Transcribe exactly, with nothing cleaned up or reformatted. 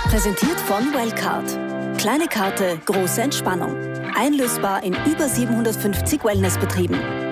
Präsentiert von Wellcard. Kleine Karte, große Entspannung. Einlösbar in über siebenhundertfünfzig Wellnessbetrieben.